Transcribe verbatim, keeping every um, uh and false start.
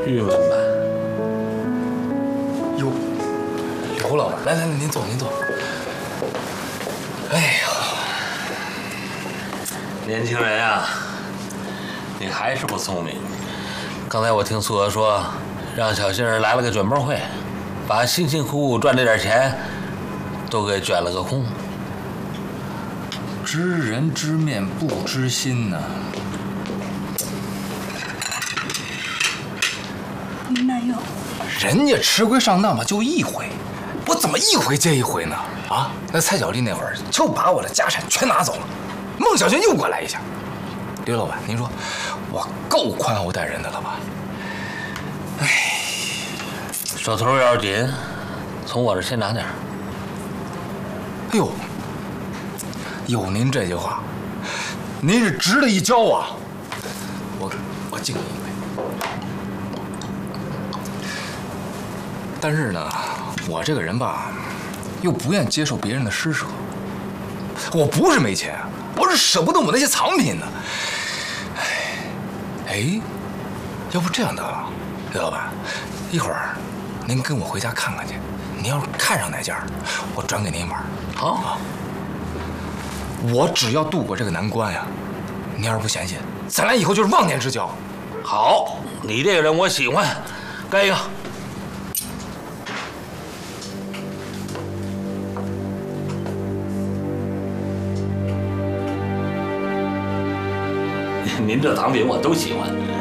郁闷吧？ 哟，刘老板，来来来，您坐您坐。哎呀， 年轻人啊，你还是不聪明。刚才我听苏娥说，让小杏儿来了个卷包会，把辛辛苦苦赚这点钱都给卷了个空。 知人知面不知心呐。 那又， 人家吃亏上当吧，就一回，我怎么一回接一回呢？啊，那蔡小丽那会儿就把我的家产全拿走了，孟小轩又过来一下。刘老板，您说我够宽厚待人的了吧？哎， 手头要是紧，从我这先拿点。 哎呦，有您这句话，您是值得一交啊！我我敬您一杯。但是呢，我这个人吧，又不愿接受别人的施舍。我不是没钱，我是舍不得我那些藏品呢。哎，哎，要不这样得了，刘老板，一会儿您跟我回家看看去。您要是看上哪件，我转给您玩。 好啊， 我只要度过这个难关呀，您要是不嫌弃，咱俩以后就是忘年之交。 好，你这个人我喜欢，干一个。您这藏品我都喜欢。